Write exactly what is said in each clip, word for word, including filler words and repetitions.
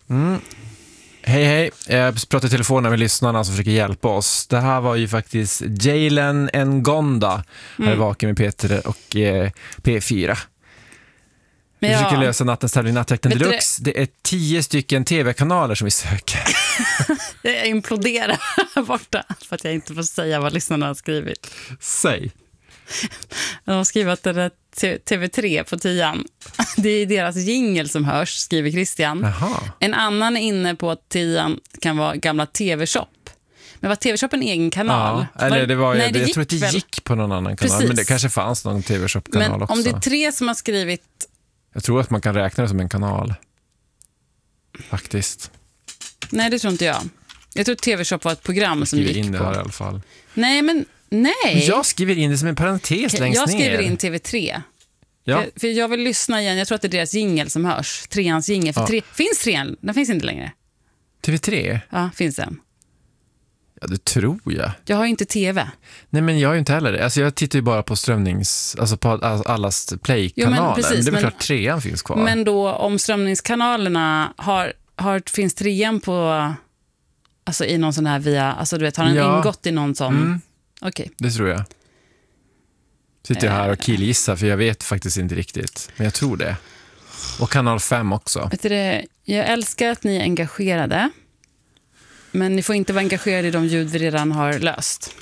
Mm. Hej hej, jag pratar i telefonen med lyssnarna som försöker hjälpa oss. Det här var ju faktiskt Jalen Ngonda här mm. vaken med Peter och eh, P fyra. Vi ja. försöker lösa nattens tävling Nattjakten Deluxe. Det? det är tio stycken tv-kanaler som vi söker. Jag imploderar borta för att jag inte får säga vad lyssnarna har skrivit. Säg. De har skrivit att det är T V tre på tian. Det är deras jingle som hörs, skriver Christian. Aha. En annan är inne på att tian kan vara gamla T V-shop. Men var T V-shop en egen kanal? Ja, eller det var, Nej, det jag gick tror att det väl. gick på någon annan kanal. Precis. Men det kanske fanns någon T V-shop-kanal Men också. om det är tre som har skrivit... Jag tror att man kan räkna det som en kanal. Faktiskt. Nej, det tror inte jag. Jag tror att T V-shop var ett program jag som gick in det på. här i alla fall. Nej, men nej. Jag skriver in det som en parentes längst ner. Jag skriver in T V tre. Ja. För, för jag vill lyssna igen. Jag tror att det är deras jingle som hörs. Treans jingle. För ja. tre, finns trean? Den finns inte längre. T V tre? Ja, finns den. Ja, det tror jag. Jag har ju inte tv. Nej, men jag har ju inte heller det. Alltså, jag tittar ju bara på strömnings... Alltså på allas play-kanaler. Jo, men, precis, men det är väl men, klart trean finns kvar. Men då om strömningskanalerna har, har, finns trean på... Alltså i någon sån här via... Alltså du vet, har den ja. ingått i någon sån... Mm. Okej. Okay. Det tror jag. Sitter jag här och killgissar för jag vet faktiskt inte riktigt. Men jag tror det. Och kanal fem också. Vet du det, jag älskar att ni är engagerade. Men ni får inte vara engagerade i de ljud vi redan har löst.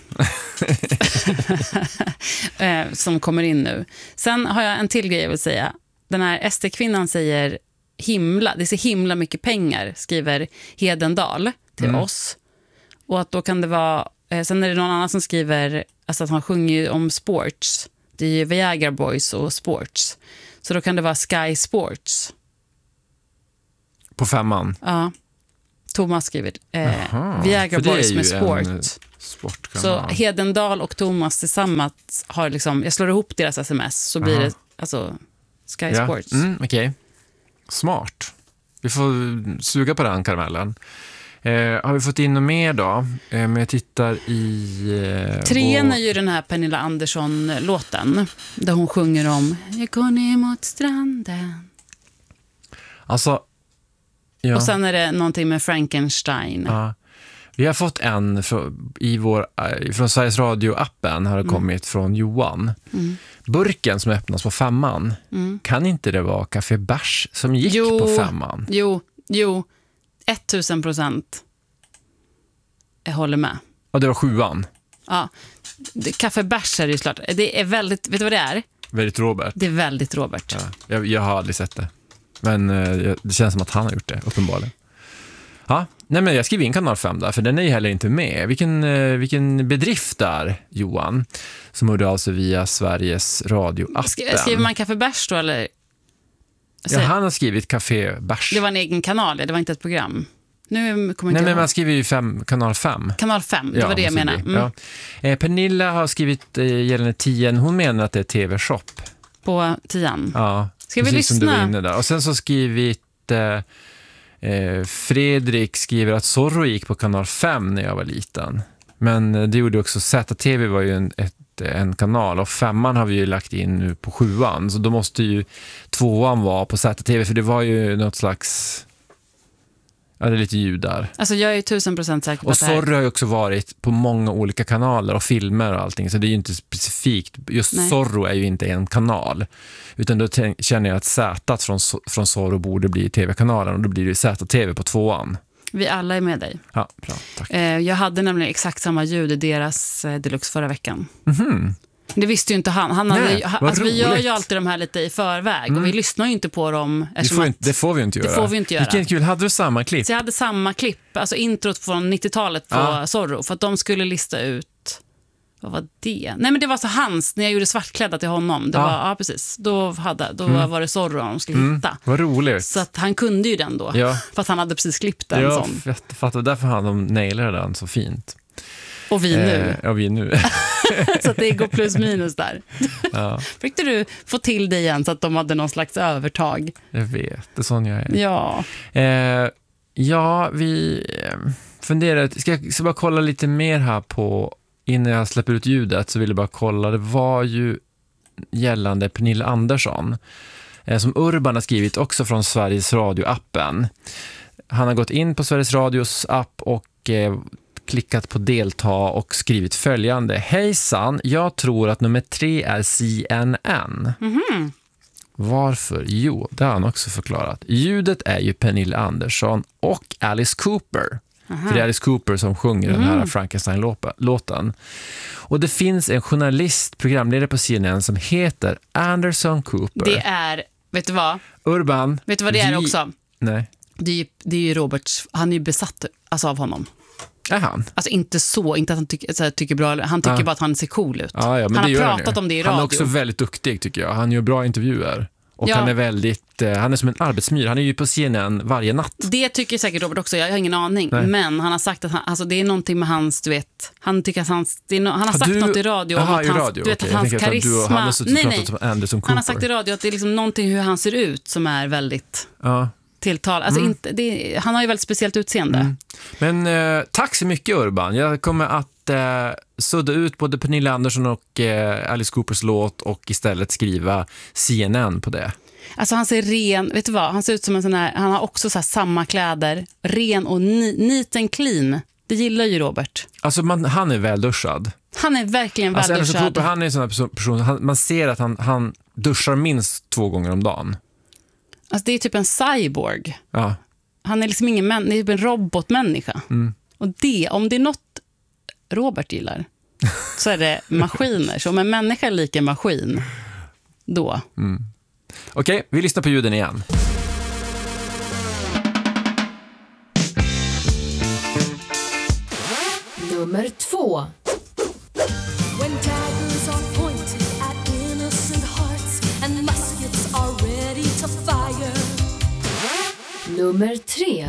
Som kommer in nu. Sen har jag en till grej jag vill säga. Den här S D-kvinnan säger himla, det är så himla mycket pengar, skriver Hedendal till mm. oss. Och att då kan det vara, sen är det någon annan som skriver alltså att han sjunger om sports. Det är ju Viagra Boys och sports. Så då kan det vara Sky Sports. På femman? Ja. Thomas skriver eh, Viagra Boys med sport. Så Hedendal och Thomas tillsammans har liksom, jag slår ihop deras sms så blir Aha. det alltså Sky ja. Sports. Mm, okej. Okay. Smart. Vi får suga på den karamellen. Eh, har vi fått in något mer då? Eh, men jag tittar i... Eh, Trean vår... är ju den här Pernilla Andersson-låten där hon sjunger om jag går ner mot stranden. Alltså... Ja. Och sen är det någonting med Frankenstein. Ja. Vi har fått en från, i vår, från Sveriges Radio-appen har det mm. kommit från Johan. Mm. Burken som öppnas på femman. Mm. Kan inte det vara Café Bärs som gick jo, på femman? Jo, jo. Tusen procent. Jag håller med. Och det var sjuan? Ja. Café Bärs är det ju klart. Det är väldigt, vet du vad det är? Väldigt Robert. Det är väldigt Robert. Ja, jag, jag har aldrig sett det. Men eh, det känns som att han har gjort det, uppenbarligen. Ja, nej men jag skriver in kanal fem där, för den är ju heller inte med. Vilken, eh, vilken bedrift där, Johan, som hörde av sig via Sveriges Radio-appen. Skriver man Café Bärs då, eller? Ja, han har skrivit Café Bärs. Det var en egen kanal, det var inte ett program. Nu kommer nej, inte men man skriver ju fem, kanal fem. Kanal fem, det ja, var det jag menade. Mm. Ja. Eh, Pernilla har skrivit eh, gällande tio. Hon menar att det är T V-shop. På tian? Ja. Ska vi lyssna? Som du var inne där. Och sen så skrivit eh, Fredrik skriver att Zorro gick på kanal fem när jag var liten. Men det gjorde också Z T V var ju en, ett, en kanal och femman har vi ju lagt in nu på sjuan. Så då måste ju tvåan vara på Z T V för det var ju något slags... Ja, det är lite ljud där. Alltså jag är ju tusen procent säker på och att det här... Zorro har ju också varit på många olika kanaler och filmer och allting. Så det är ju inte specifikt. Just Nej. Zorro är ju inte en kanal. Utan då tänk, känner jag att Z från, från Zorro borde bli tv-kanalen. Och då blir det Z T V på tvåan. Vi alla är med dig. Ja, bra. Tack. Eh, jag hade nämligen exakt samma ljud i deras eh, Deluxe förra veckan. Mhm. Det visste ju inte han. han hade, Nej, alltså, vi gör ju alltid de här lite i förväg. Mm. Och vi lyssnar ju inte på dem. Det får, inte, det får vi inte göra. Det får vi inte göra. Vilken kul. Hade du samma klipp? Så jag hade samma klipp. Alltså introt från nittiotalet på ah. Zorro. För att de skulle lista ut... Vad var det? Nej, men det var så hans. När jag gjorde svartklädda till honom. Det ah. var, ja, precis. Då, hade, då mm. var det Zorro de skulle mm. hitta. Vad roligt. Så att han kunde ju den då. Ja. För att han hade precis klippt den. Ja, sån. jag fattar. Därför hade de nailat den så fint. Och vi nu. Eh, ja, vi nu. Så att det går plus minus där. Ja. Fick du få till det igen så att de hade någon slags övertag? Jag vet, det är sån jag är. Ja. Eh, ja, vi funderar. Ska jag ska bara kolla lite mer här på, innan jag släpper ut ljudet så vill jag bara kolla. Det var ju gällande Pernilla Andersson eh, som Urban har skrivit också från Sveriges Radio-appen. Han har gått in på Sveriges Radios app och eh, klickat på delta och skrivit följande. Hejsan, jag tror att nummer tre är C N N. Mhm. Varför? Jo, det har han också förklarat. Ljudet är ju Pernilla Andersson och Alice Cooper. Aha. För det är Alice Cooper som sjunger Mm. den här Frankenstein-låten. Och det finns en journalist, programledare på C N N som heter Anderson Cooper. Det är, vet du vad? Urban. Vet du vad det är vi... också? Nej. Det är ju, det är ju Roberts, han är ju besatt alltså, av honom. Är han? Alltså inte så, inte att han tycker, så här, tycker bra, han tycker Ja. bara att han ser cool ut. Ja, ja, men han det har gör pratat han om det i Han radio. är också väldigt duktig tycker jag. Han gör bra intervjuer. Och Ja. han är väldigt, eh, han är som en arbetsmyr. Han är ju på C N N varje natt. Det tycker säkert Robert också, jag har ingen aning. Nej. Men han har sagt att han, alltså det är någonting med hans, du vet, han tycker att hans, det är no, han har Har sagt du- något i radio om Aha, att i hans, radio, du vet, okej. att Jag hans tänker att karisma. du och han har suttit och nej, pratat nej. om Anderson Cooper. Han har sagt i radio att det är liksom någonting hur han ser ut som är väldigt Ja. tilltal. Alltså Mm. inte, det, han har ju väldigt speciellt utseende. Mm. Men eh, tack så mycket Urban. Jag kommer att eh, sudda ut både Pernilla Andersson och eh, Alice Coopers låt och istället skriva C N N på det. Alltså han ser ren, vet du vad? Han ser ut som en sån här, han har också så här samma kläder, ren och ni, neat and clean. Det gillar ju Robert. Alltså man, han är välduschad. Han är verkligen Alltså Anderson välduschad. Cooper, han är en sån här person, person han, man ser att han, han duschar minst två gånger om dagen. Alltså det är typ en cyborg. Ja. Han är liksom ingen män, det är typ en robotmänniska. Mm. Och det, om det är något Robert gillar, så är det maskiner. Så om en människa är lika en maskin, då. Mm. Okej, vi lyssnar på ljuden igen. Nummer två. When daggers are pointed at innocent hearts and muskets are ready to fire. Nummer tre.